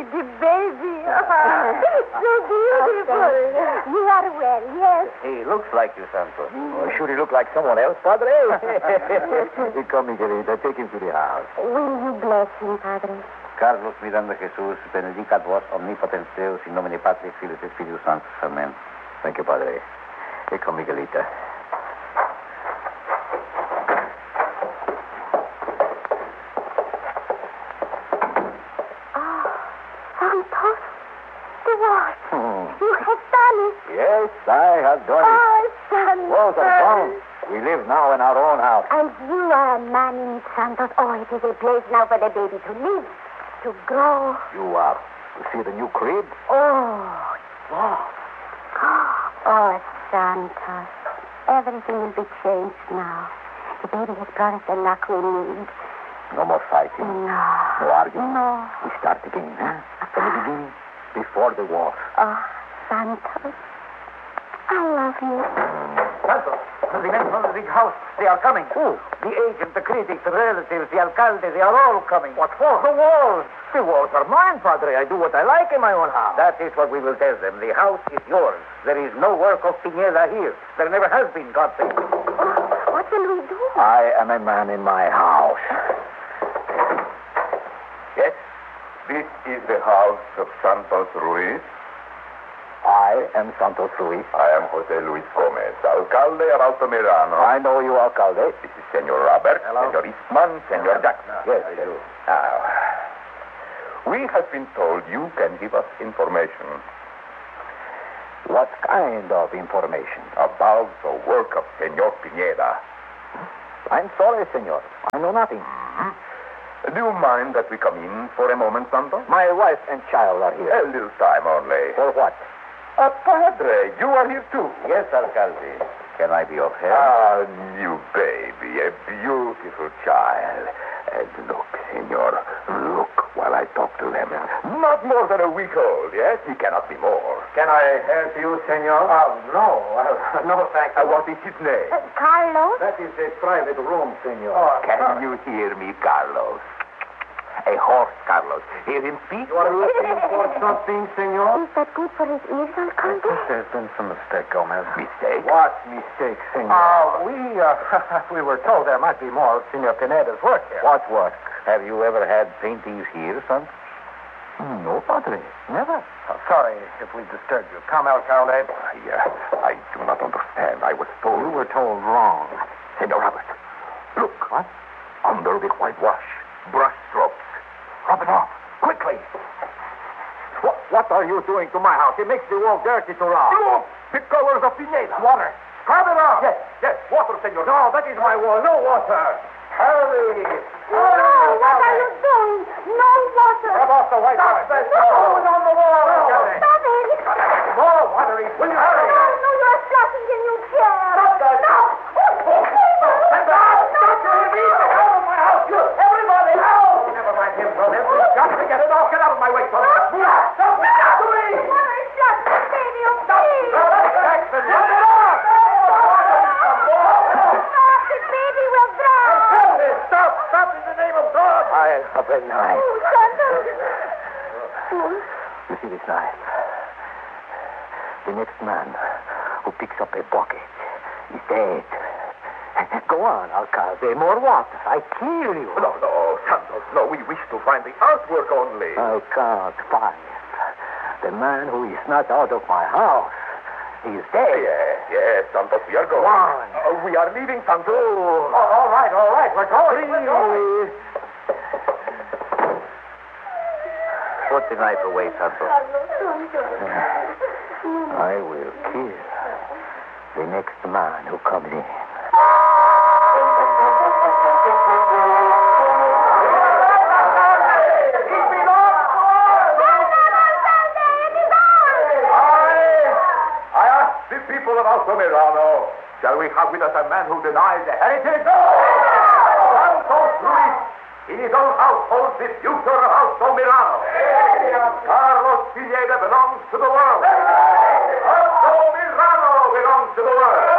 pretty baby. So beautiful. You are well, yes. He looks like you, Santos. Or should he look like someone else, Padre? Come, Miguelita, take him to the house. Will you bless him, Padre? Carlos Miranda Jesus, benedicat vos omnipotens Deus, in nomine Patris, Filius et Spiritus Sanctus. Amen. Thank you, Padre. Here come Miguelita. Santos, the what? You have done it. Yes, I have done it. Oh, Santos. Walls are gone. We live now in our own house. And you are a man in Santos. Oh, it is a place now for the baby to live, to grow. You see the new crib? Oh, yes. Oh, Santos. Everything will be changed now. The baby has brought us the luck we need. No more fighting. No. No arguing. No. We start again, huh? From the beginning, before the war. Oh, Santos. I love you. Santos, the men from the big house, they are coming. Who? The agent, the critics, the relatives, the alcalde, they are all coming. What for? The walls. The walls are mine, Padre. I do what I like in my own house. That is what we will tell them. The house is yours. There is no work of Pineda here. There never has been, God save you. Oh, what will we do? I am a man in my house. Yes, this is the house of Santos Ruiz. I am Santos Ruiz. I am Jose Luis Gomez, alcalde of Altamirano. I know you, alcalde. This is Senor Robert, Hello. Senor Eastman, Senor Jackson. Yes, I do. Now, we have been told you can give us information What kind of information? about the work of Senor Pineda. I'm sorry, senor. I know nothing. Do you mind that we come in for a moment, Santos? My wife and child are here. A little time only. For what? Padre, you are here too. Yes, alcalde. Can I be of help? Ah, new baby, a beautiful child. And look, senor, look while I talk to them. Not more than a week old, yes? He cannot be more. Can I help you, senor? No. No, thank you. What is his name? Carlos? That is a private room, senor. Can you hear me, Carlos? A horse, Carlos. Hear him speak? You are looking for something, senor? Is that good for his ears, alcalde? There's been some mistake, Gomez. Mistake? What mistake, senor? We were told there might be more of Senor Pineda's work here. What work? Have you ever had paintings here, son? No, Padre. Never. Sorry if we disturbed you. Come, alcalde. I do not understand. I was told. You were told wrong. Senor Robert, look. What? Under the whitewash, brush strokes. Rub it off, quickly. What are you doing to my house? It makes the wall dirty to rub. Look, the colors of Pineda. Water. Scrub it off. Yes, water, senor. No, that is my wall. No water. Hurry. Oh, what are you doing? No water. Rub off the whitewash. No. Throw it on the wall. Stop it. More water. Will you hurry? No, you are splashing the new chair. Stop that. No. Out of my house. Everybody out. Never mind him, Gomez. We've got to get it off. Get out of my way, Gomez. Stop me. The water is splashing, baby. Oh, please. Jackson, rub it off. Stop, the baby will drown. Stop in the name of God. I have a knife. Oh, Santos. You see this knife? The next man who picks up a bucket is dead. Go on, alcalde. More water. I kill you. No, Santos, no. We wish to find the artwork only. I'll count 5. The man who is not out of my house is dead. Yes, Santos, we are going. 1. We are leaving, Santos. All right. We're going. Put the knife away, Santos. I will kill the next man who comes in. I ask the people of Altamirano, shall we have with us a man who denies the heritage? Santos Ruiz, in his own household, the future of Altamirano. Carlos Pineda belongs to the world. Altamirano belongs to the world.